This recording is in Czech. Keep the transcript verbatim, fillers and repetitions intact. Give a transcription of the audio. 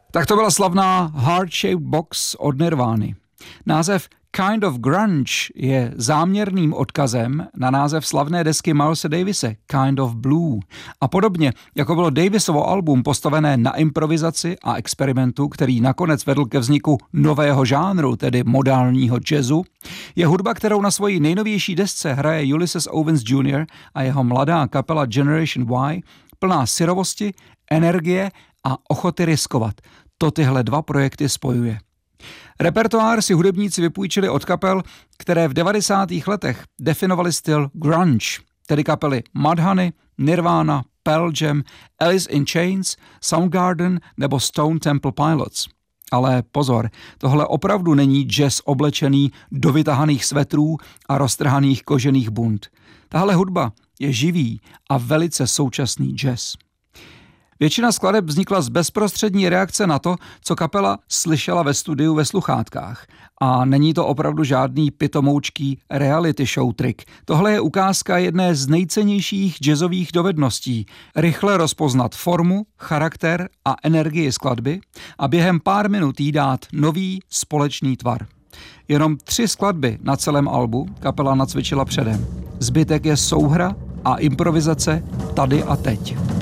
Tak to byla slavná Heart Shaped Box od Nirvány. Název Kind of Grunge je záměrným odkazem na název slavné desky Milese Davise Kind of Blue. A podobně, jako bylo Davisovo album postavené na improvizaci a experimentu, který nakonec vedl ke vzniku nového žánru, tedy modálního jazzu, je hudba, kterou na svojí nejnovější desce hraje Ulysses Owens junior a jeho mladá kapela Generation Y, plná syrovosti, energie a ochoty riskovat. To tyhle dva projekty spojuje. Repertoár si hudebníci vypůjčili od kapel, které v devadesátých letech definovaly styl grunge, tedy kapely Mudhoney, Nirvana, Pearl Jam, Alice in Chains, Soundgarden nebo Stone Temple Pilots. Ale pozor, tohle opravdu není jazz oblečený do vytahaných svetrů a roztrhaných kožených bund. Tahle hudba je živý a velice současný jazz. Většina skladeb vznikla z bezprostřední reakce na to, co kapela slyšela ve studiu ve sluchátkách. A není to opravdu žádný pitomoučký reality show trik. Tohle je ukázka jedné z nejcennějších jazzových dovedností. Rychle rozpoznat formu, charakter a energii skladby a během pár minut jí dát nový společný tvar. Jenom tři skladby na celém albu kapela nacvičila předem. Zbytek je souhra a improvizace tady a teď.